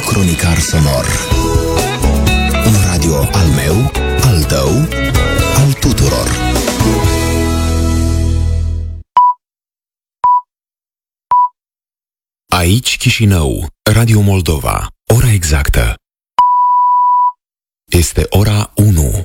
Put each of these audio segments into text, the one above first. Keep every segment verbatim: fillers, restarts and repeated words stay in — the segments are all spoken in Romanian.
cronicar sonor. Un radio al meu, al tău, al tuturor. Aici Chișinău, Radio Moldova. Ora exactă este ora unu.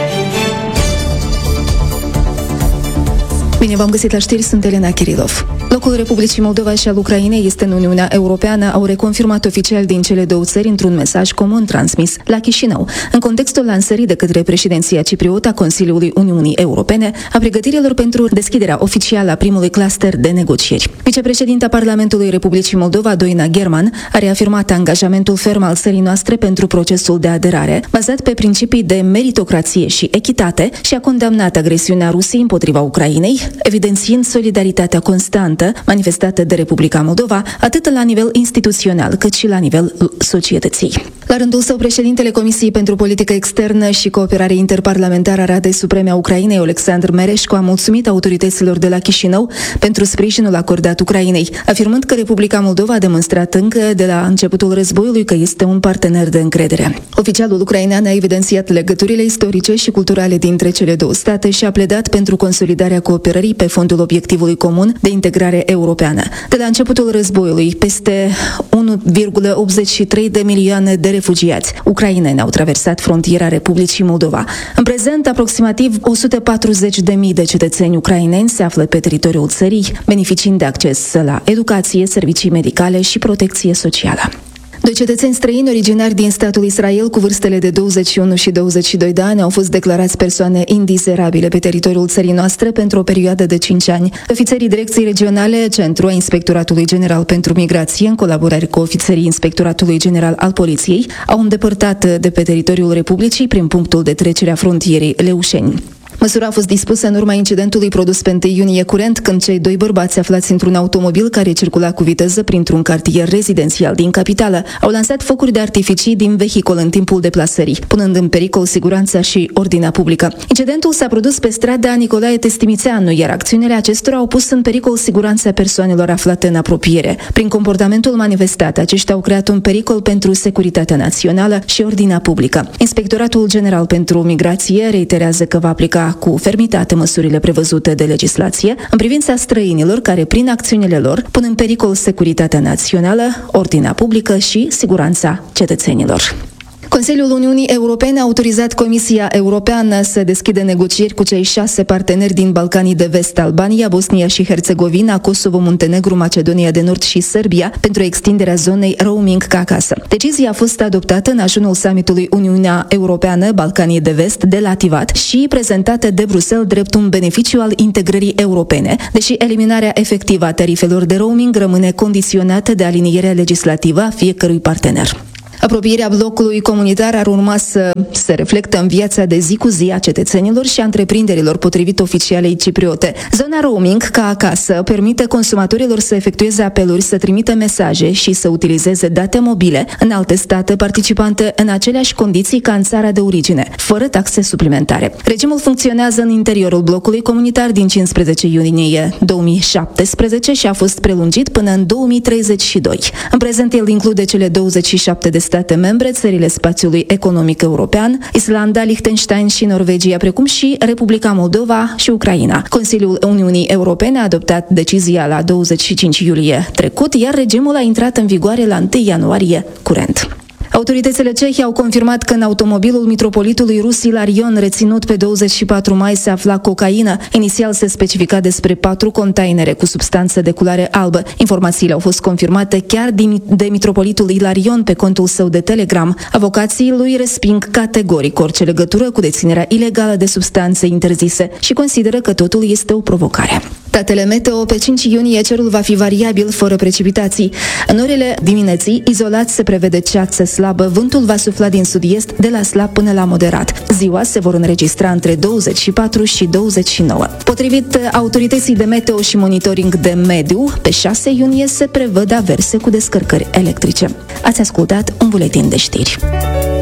Bine v-am găsit la știri, sunt Elena Kirilov. Locul Republicii Moldova și al Ucrainei este în Uniunea Europeană, au reconfirmat oficial din cele două țări într-un mesaj comun transmis la Chișinău, în contextul lansării de către președinția cipriotă a Consiliului Uniunii Europene a pregătirilor pentru deschiderea oficială a primului cluster de negocieri. Vicepreședinta Parlamentului Republicii Moldova, Doina German, a reafirmat angajamentul ferm al țării noastre pentru procesul de aderare, bazat pe principii de meritocrație și echitate, și a condamnat agresiunea Rusiei împotriva Ucrainei, evidențiind solidaritatea constantă manifestată de Republica Moldova, atât la nivel instituțional, cât și la nivel societății. La rândul său, președintele Comisiei pentru Politică Externă și Cooperare Interparlamentară a Radei Supreme a Ucrainei, Oleksandr Mereșcu, a mulțumit autorităților de la Chișinău pentru sprijinul acordat Ucrainei, afirmând că Republica Moldova a demonstrat încă de la începutul războiului că este un partener de încredere. Oficialul ucrainean a evidențiat legăturile istorice și culturale dintre cele două state și a pledat pentru consolidarea cooperării pe fondul obiectivului comun de integrare europeană. De la începutul războiului, peste unu virgulă optzeci și trei de milioane de refugiați ucraineni au traversat frontiera Republicii Moldova. În prezent, aproximativ o sută patruzeci de mii de cetățeni ucraineni se află pe teritoriul țării, beneficiind de acces la educație, servicii medicale și protecție socială. Doi cetățeni străini originari din statul Israel cu vârstele de douăzeci și unu și douăzeci și doi de ani au fost declarați persoane indizerabile pe teritoriul țării noastre pentru o perioadă de cinci ani. Ofițerii Direcției Regionale Centru a Inspectoratului General pentru Migrație, în colaborare cu ofițerii Inspectoratului General al Poliției, au îndepărtat de pe teritoriul Republicii prin punctul de trecere a frontierei Leușeni. Măsura a fost dispusă în urma incidentului produs pe întâi iunie curent, când cei doi bărbați aflați într-un automobil care circula cu viteză printr-un cartier rezidențial din capitală au lansat focuri de artificii din vehicul în timpul deplasării, punând în pericol siguranța și ordinea publică. Incidentul s-a produs pe strada Nicolae Testimițeanu, iar acțiunile acestora au pus în pericol siguranța persoanelor aflate în apropiere. Prin comportamentul manifestat, aceștia au creat un pericol pentru securitatea națională și ordinea publică. Inspectoratul General pentru Migrație reiterează că va aplica cu fermitate măsurile prevăzute de legislație în privința străinilor care, prin acțiunile lor, pun în pericol securitatea națională, ordinea publică și siguranța cetățenilor. Consiliul Uniunii Europene a autorizat Comisia Europeană să deschidă negocieri cu cei șase parteneri din Balcanii de Vest, Albania, Bosnia și Herțegovina, Kosovo, Muntenegru, Macedonia de Nord și Serbia, pentru extinderea zonei roaming ca acasă. Decizia a fost adoptată în ajunul summitului Uniunea Europeană, Balcanii de Vest, de la Tivat și prezentată de Bruxelles drept un beneficiu al integrării europene, deși eliminarea efectivă a tarifelor de roaming rămâne condiționată de alinierea legislativă a fiecărui partener. Apropierea blocului comunitar ar urma să se reflectă în viața de zi cu zi a cetățenilor și a întreprinderilor, potrivit oficialei cipriote. Zona roaming ca acasă permite consumatorilor să efectueze apeluri, să trimită mesaje și să utilizeze date mobile în alte state participante în aceleași condiții ca în țara de origine, fără taxe suplimentare. Regimul funcționează în interiorul blocului comunitar din cincisprezece iunie două mii șaptesprezece și a fost prelungit până în două mii treizeci și doi. În prezent, el include cele douăzeci și șapte de state membre, țările spațiului economic european, Islanda, Liechtenstein și Norvegia, precum și Republica Moldova și Ucraina. Consiliul Uniunii Europene a adoptat decizia la douăzeci și cinci iulie trecut, iar regimul a intrat în vigoare la întâi ianuarie curent. Autoritățile cehe au confirmat că în automobilul mitropolitului rus Ilarion, reținut pe douăzeci și patru mai, se afla cocaină. Inițial se specifica despre patru containere cu substanță de culoare albă. Informațiile au fost confirmate chiar de mitropolitul Ilarion pe contul său de Telegram. Avocații lui resping categoric orice legătură cu deținerea ilegală de substanțe interzise și consideră că totul este o provocare. Datele meteo: pe cinci iunie cerul va fi variabil, fără precipitații. În orele dimineții, izolat se prevede ceață slabă, vântul va sufla din sud-est de la slab până la moderat. Ziua se vor înregistra între douăzeci și patru și douăzeci și nouă. Potrivit autorității de meteo și monitoring de mediu, pe șase iunie se prevăd averse cu descărcări electrice. Ați ascultat un buletin de știri.